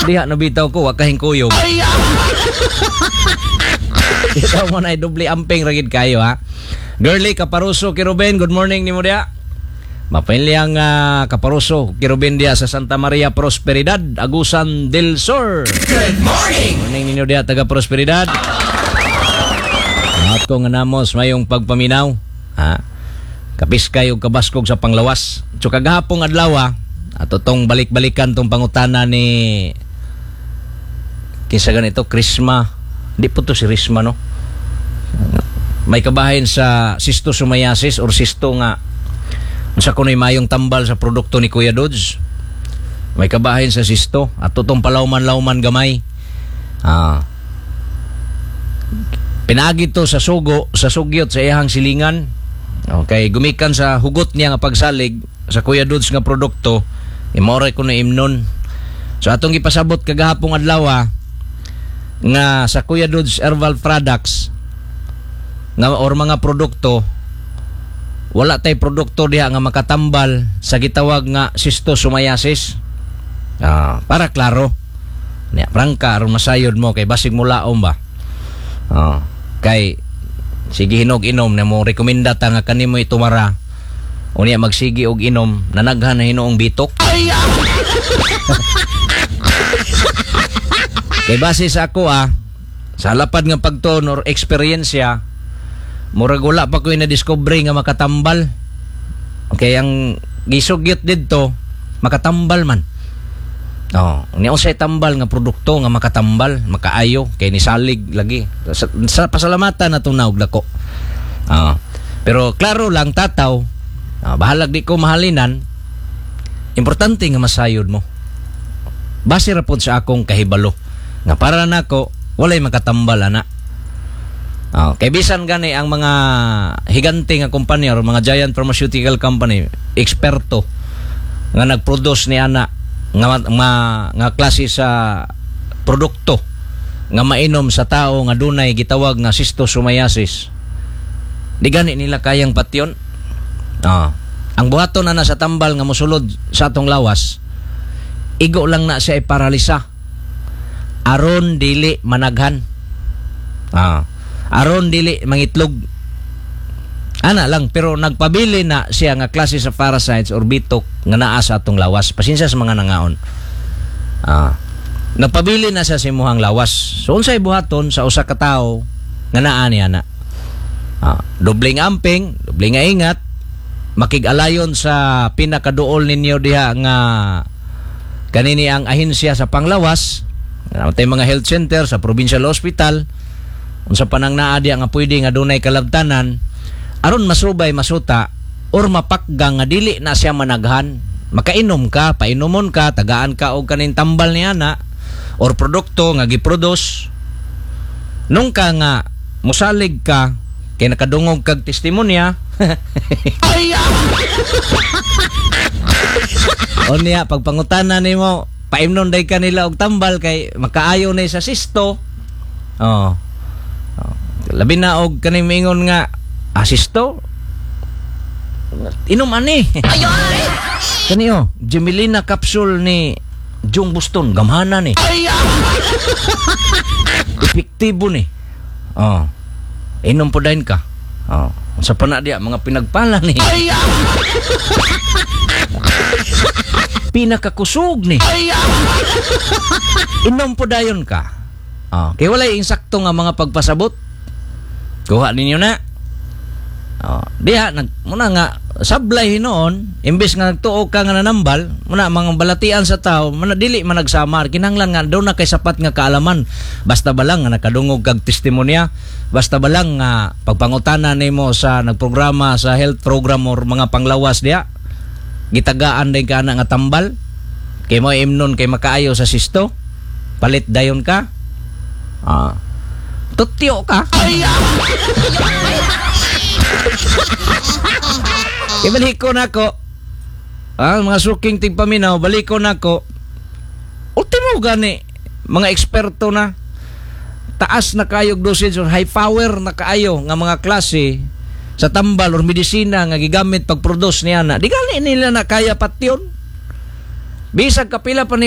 diha nabitaw ko, wakahing kuyog. Ito mo na doble amping ragid kayo ha. Girly Kaparuso Kiruben, good morning ni mo dia. Mapailyang Kaparuso Kiruben dia sa Santa Maria Prosperidad, Agusan del Sur. Good morning. Morning ninyo dia taga Prosperidad. At ko nga namos mayong pagpaminaw. Ha? Kapis kayo kabaskog sa panglawas. So kagahapong adlaw ato tong balik-balikan tong pangutana ni kinsa ganito Krisma. Di po to si Risma no. May kabahin sa sisto sumayasis or sisto nga unsa kunoy mayong tambal sa produkto ni Kuya Dodge. May kabahin sa sisto at totong palawman-lawman gamay. Pinagi to sa sugo, sa sugyot sa iyang silingan. Okay, gumikan sa hugot niya nga pagsalig sa Kuya Dodge nga produkto, imore ko na imnon. So atong gipasabot kagahapong adlaw nga sa Kuya Dodge Herbal Products nga or mga produkto, wala tay produkto diha nga makatambal sa gitawag nga sistosomiasis. Para klaro. Nya prangka aron masayod mo kay basig mulaom ba. Kay sige hinog-inom na mo rekomenda ta nga kanimo itumara. Unya magsigi og inom nanaghan na hinoong bitok. Kay base sa ako sa lapad nga pagton or eksperyensya, murag wala pa ko na-discover nga makatambal. Okay, ang gisugyot didto makatambal man. Unya usay tambal nga produkto nga makatambal, makaayo kay ni salig lagi. Sa pasalamatan natong naog dako. Pero klaro lang tataw, bahalag di ko mahalinan. Importante nga masayod mo. Base ra pud sa akong kahibalo nga para nako walay makatambal ana. Kay bisan gani ang mga higante nga kumpanya or mga giant pharmaceutical company, eksperto nga nagproduce ni ana nga klase sa produkto nga mainom sa tao nga dunay gitawag nga sistosomiasis. Di gani nila kayang patyon. Ang buhaton na sa tambal nga mosulod sa atong lawas, igo lang na siya iparalisa aron dili managhan. Aron dili mangitlog. Ana lang, pero nagpabili na siya nga klase sa parasites or bitok nga naa sa atong lawas. Pasensya sa mga nangaon. Nagpabili na siya sa imuhang lawas. So unsay buhaton sa usa ka tawo nga naa niya na. Dobling amping, dobling nga ingat, makig-alayon sa pinakaduol ninyo diha nga kanini ang ahensya sa panglawas. Tay mga health center sa provincial hospital unsa panang naa diha nga pwede nga dunay kalabtanan aron masubay masuta or mapakgang nga dili na siya managhan. Makainom ka, painomon ka, tagaan ka og kaning tambal niya na or produkto nga giproduce nung ka nga musalig ka kay nakadungog kag testimonya. O niya pagpangutana nimo paimnon day kanila og tambal kay makaayo na sa sisto. Labi na og kaning mingon nga asisto inom ani. Kani Gemelina capsule ni Jung Buston gamhana ni. Epektibo ni. Inom po dahin ka. Sa pana dia mga pinagpala ni. Pinakakusog ni. Inom po dayon ka. Kaya walay insakto nga mga pagpasabot. Kuha ninyo na. Diha muna nga sablay hinoon imbes nga nagtuo ka nga nanambal muna mga balatian sa tao muna dili man nagsamar kinahanglan nga daw na kay sapat nga kaalaman basta ba lang nga nakadungog kag testimonya basta ba lang nga pagpangutana nimo sa nagprograma sa health program or mga panglawas diha gitagaan day ka na nga tambal kay mo imnon kay makaayo sa sisto palit dayon ka tutyo ka. Ibaliko na ko mga suking tigpaminaw baliko na ko ultimo gani mga eksperto na taas na kayog dosage or high power na kaayo nga mga klase sa tambal or medisina nga gigamit pagproduce niya na di gani nila na kaya patyon bisag kapila pa